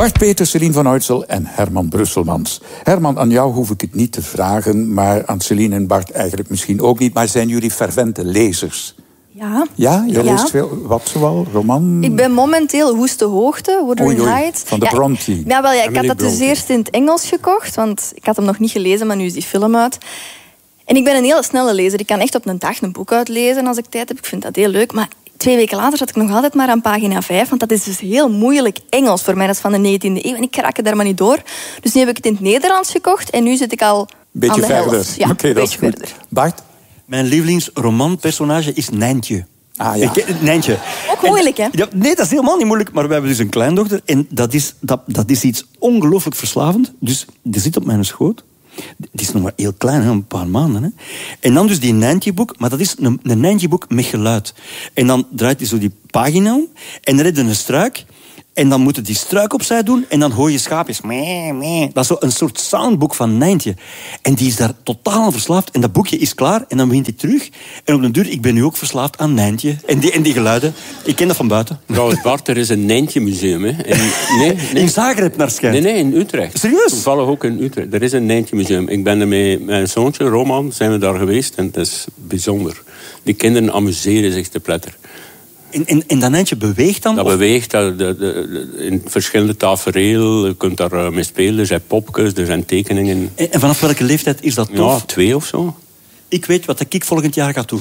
Bart Peters, Celine van Uytsel en Herman Brusselmans. Herman, aan jou hoef ik het niet te vragen, maar aan Celine en Bart eigenlijk misschien ook niet. Maar zijn jullie fervente lezers? Ja. Ja? Je leest veel? Wat zoal? Roman? Ik ben momenteel Woeste Hoogte, Wuthering Heights. Van de Bronte. Ik had dat dus eerst in het Engels gekocht, want ik had hem nog niet gelezen, maar nu is die film uit. En ik ben een hele snelle lezer. Ik kan echt op een dag een boek uitlezen als ik tijd heb. Ik vind dat heel leuk, maar 2 weken later zat ik nog altijd maar aan pagina 5, want dat is dus heel moeilijk Engels voor mij. Dat is van de 19e eeuw en ik raak er daar maar niet door. Dus nu heb ik het in het Nederlands gekocht en nu zit ik al beetje aan de verder. helft. Ja, Oké, dat is goed. verder. Bart? Mijn lievelingsromanpersonage is Nijntje. Ah ja. Nijntje. Ook moeilijk, hè? Ja, nee, dat is helemaal niet moeilijk. Maar we hebben dus een kleindochter en dat is iets ongelooflijk verslavend. Dus die zit op mijn schoot. Het is nog maar heel klein, hè, een paar maanden. Hè. En dan dus die Nijntje-boek, maar dat is een Nijntje-boek met geluid. En dan draait hij zo die pagina om en dan red je een struik. En dan moet je die struik opzij doen en dan hoor je schaapjes. Mee, mee. Dat is zo een soort soundboek van Nijntje. En die is daar totaal aan verslaafd. En dat boekje is klaar en dan begint hij terug. En op den duur, ik ben nu ook verslaafd aan Nijntje. En die geluiden. Ik ken dat van buiten. Trouwens, Bart, er is een Nijntje-museum. Nee. In Zagreb naar schijnt. Nee, in Utrecht. Serieus? Toevallig ook in Utrecht. Er is een Nijntje-museum. Ik ben er met mijn zoontje, Roman, zijn we daar geweest. En het is bijzonder. Die kinderen amuseren zich te pletter. En dat Nijntje beweegt dan? Dat beweegt in verschillende tafereel. Je kunt daar mee spelen. Er zijn popjes, er zijn tekeningen. En vanaf welke leeftijd is dat tof? Ja, 2 of zo. Ik weet wat ik volgend jaar ga doen.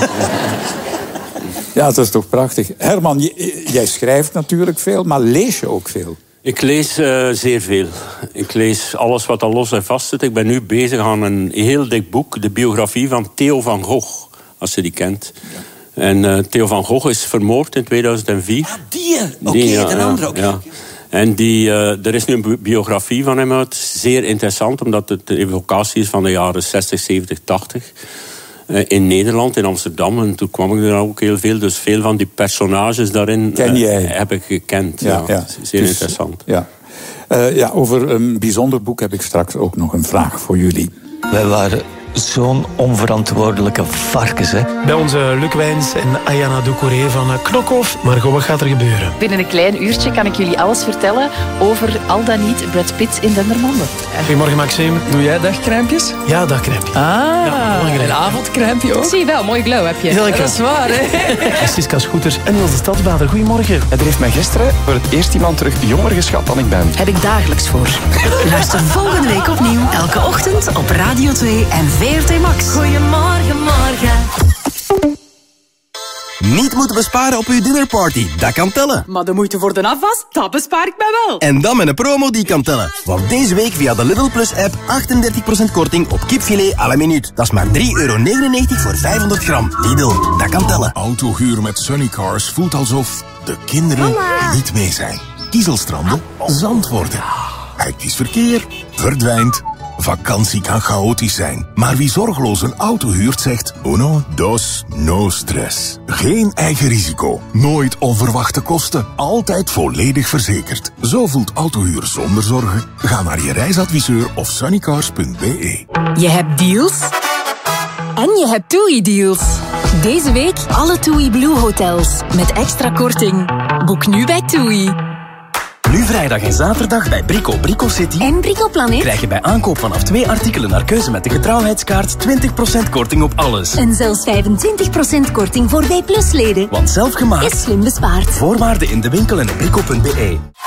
Ja, dat is toch prachtig. Herman, jij schrijft natuurlijk veel, maar lees je ook veel? Ik lees zeer veel. Ik lees alles wat al los en vast zit. Ik ben nu bezig aan een heel dik boek. De biografie van Theo van Gogh, als je die kent. Ja. En Theo van Gogh is vermoord in 2004. Ah, die? Oké, de andere ook. Ja. En er is nu een biografie van hem uit. Zeer interessant, omdat het de evocatie is van de jaren 60, 70, 80. In Nederland, in Amsterdam. En toen kwam ik er ook heel veel. Dus veel van die personages daarin heb ik gekend. Ja. Zeer interessant. Ja. Over een bijzonder boek heb ik straks ook nog een vraag voor jullie. Wij waren zo'n onverantwoordelijke varkens, hè? Bij onze Luc Wijns en Ayana Doucouré van Knokhof. Margot, wat gaat er gebeuren? Binnen een klein uurtje kan ik jullie alles vertellen over al dan niet Brad Pitt in Dendermonde. Goedemorgen, Maxime. Doe jij dagcrèmpjes? Ja, dagcrèmpje. Een avondcrèmpje ook? Ik zie wel, mooi glow heb je. Heel lekker. Dat is waar, hè? Siska Scooters en Niels de Stadsbader. Goedemorgen. Er heeft mij gisteren voor het eerst iemand terug jonger geschat dan ik ben. Heb ik dagelijks voor. Luister volgende week opnieuw. Elke ochtend op Radio 2 en VRT Max. Goedemorgen, morgen. Niet moeten besparen op uw dinnerparty, dat kan tellen. Maar de moeite voor de afwas, dat bespaar ik mij wel. En dan met een promo die kan tellen. Want deze week via de Lidl Plus app 38% korting op kipfilet à la minuut. Dat is maar €3,99 voor 500 gram. Lidl, dat kan tellen. Autohuur met Sunnycars voelt alsof de kinderen niet mee zijn. Kiezelstranden, zand worden. Hectisch verkeer, verdwijnt. Vakantie kan chaotisch zijn, maar wie zorgeloos een auto huurt zegt uno, dos, no stress. Geen eigen risico, nooit onverwachte kosten, altijd volledig verzekerd. Zo voelt autohuur zonder zorgen. Ga naar je reisadviseur of sunnycars.be. Je hebt deals en je hebt TUI-deals. Deze week alle TUI Blue Hotels met extra korting. Boek nu bij TUI. Nu vrijdag en zaterdag bij Brico City. En Brico Planet krijg je bij aankoop vanaf 2 artikelen naar keuze met de getrouwheidskaart 20% korting op alles. En zelfs 25% korting voor B+-leden. Want zelfgemaakt is slim bespaard. Voorwaarden in de winkel en op brico.be.